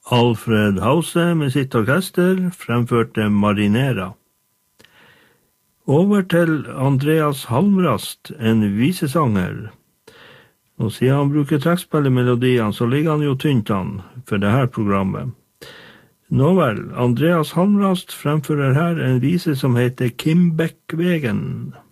Alfred Hause med sitt orkester fremførte Marinera. Over til Andreas Halmrast, en visesanger. Og siden han bruker trekkspill i melodiene, så ligger han jo tynt an for det her programmet. Nå vel, Andreas Halmrast fremfører her en vise som heter Kimbekkvegen.